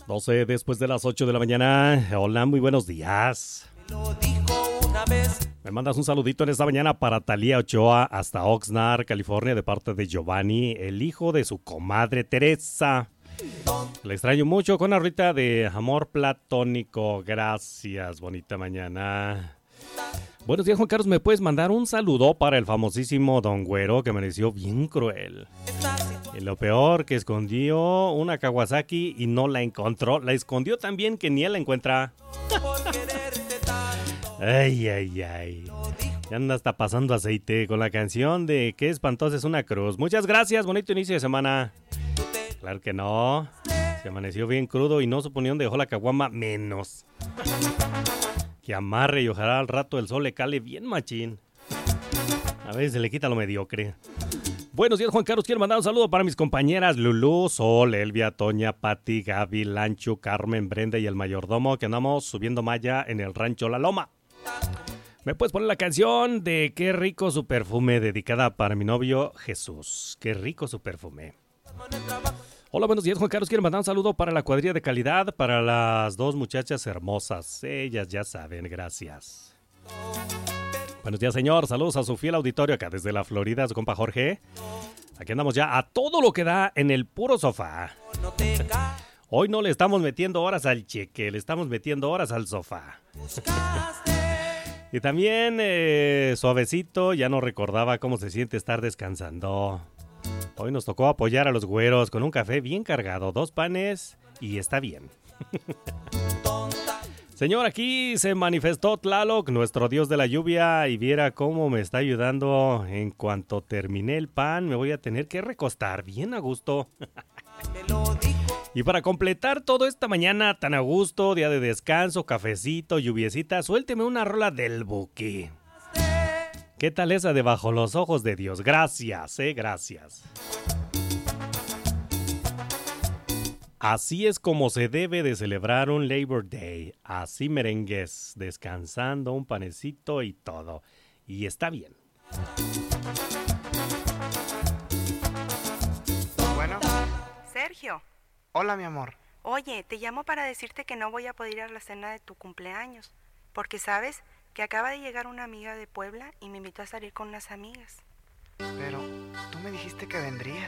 12 después de las 8 de la mañana. Hola, muy buenos días. Me mandas un saludito en esta mañana para Talía Ochoa hasta Oxnard, California, de parte de Giovanni, el hijo de su comadre Teresa. Le extraño mucho con una horita de amor platónico. Gracias, bonita mañana. Buenos días, Juan Carlos. ¿Me puedes mandar un saludo para el famosísimo Don Güero, que me pareció bien cruel? Y lo peor, que escondió una Kawasaki y no la encontró. La escondió tan bien que ni él la encuentra. Ay, ay, ay. Ya anda hasta pasando aceite con la canción de Qué espantosa es una cruz. Muchas gracias, bonito inicio de semana. Claro que no. Se amaneció bien crudo y no suponía dónde dejó la caguama menos. Que amarre y ojalá al rato el sol le cale bien machín. A veces se le quita lo mediocre. Buenos días, Juan Carlos. Quiero mandar un saludo para mis compañeras Lulú, Sol, Elvia, Toña, Pati, Gaby, Lancho, Carmen, Brenda y el mayordomo, que andamos subiendo malla en el rancho La Loma. ¿Me puedes poner la canción de Qué rico su perfume, dedicada para mi novio Jesús? Qué rico su perfume. Hola, buenos días, Juan Carlos. Quiero mandar un saludo para la cuadrilla de calidad, para las dos muchachas hermosas. Ellas ya saben, gracias. Buenos días, señor. Saludos a su fiel auditorio acá desde la Florida, su compa Jorge. Aquí andamos ya a todo lo que da en el puro sofá. Hoy no le estamos metiendo horas al cheque, le estamos metiendo horas al sofá. Y también suavecito, ya no recordaba cómo se siente estar descansando. Hoy nos tocó apoyar a los güeros con un café bien cargado, 2 panes y está bien. Señor, aquí se manifestó Tlaloc, nuestro dios de la lluvia, y viera cómo me está ayudando. En cuanto terminé el pan, me voy a tener que recostar bien a gusto. Y para completar todo esta mañana tan a gusto, día de descanso, cafecito, lluviecita, suélteme una rola del Buki. ¿Qué tal esa de Bajo los ojos de Dios? Gracias, gracias. Así es como se debe de celebrar un Labor Day. Así merengues, descansando, un panecito y todo. Y está bien. Bueno. Sergio. Hola, mi amor. Oye, te llamo para decirte que no voy a poder ir a la cena de tu cumpleaños. Porque, ¿sabes? Que acaba de llegar una amiga de Puebla y me invitó a salir con unas amigas. Pero tú me dijiste que vendrías.